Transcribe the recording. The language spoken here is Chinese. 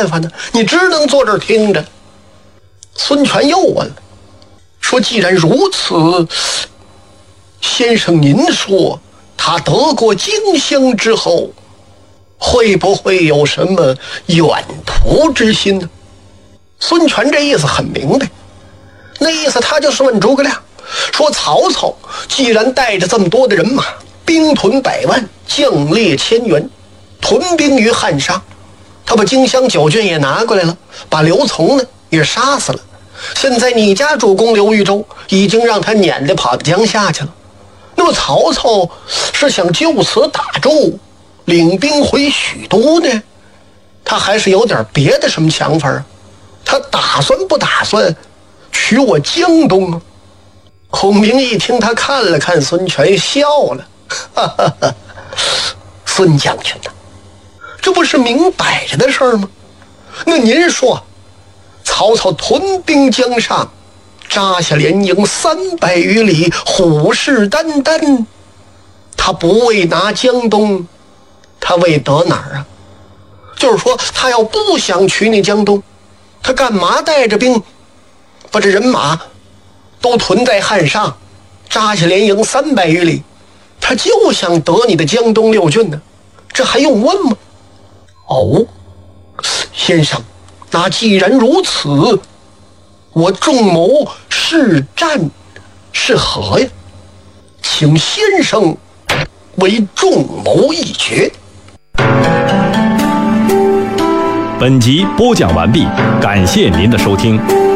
办法呢？你只能坐这儿听着。孙权又问了，说既然如此，先生您说他得过荆襄之后，会不会有什么远图之心呢？孙权这意思很明白，那意思他就是问诸葛亮，说曹操既然带着这么多的人马，兵屯100万，将列千员，屯兵于汉上，他把荆襄9郡也拿过来了，把刘琮呢也杀死了，现在你家主公刘豫州已经让他撵得跑到江夏去了。那么曹操是想就此打住，领兵回许都呢，他还是有点别的什么想法啊？他打算不打算取我江东啊？孔明一听，他看了看孙权，笑了，哈哈哈，孙将军呐，这不是明摆着的事儿吗？那您说，曹操屯兵江上，扎下连营300余里，虎视眈眈，他不为拿江东，他为得哪儿啊？就是说，他要不想取你江东，他干嘛带着兵把这人马都屯在汉上，扎下连营300余里？他就想得你的江东6郡呢，这还用问吗？哦，先生，那既然如此，我仲谋是战是和呀？请先生为仲谋一决。 本集播讲完毕，感谢您的收听。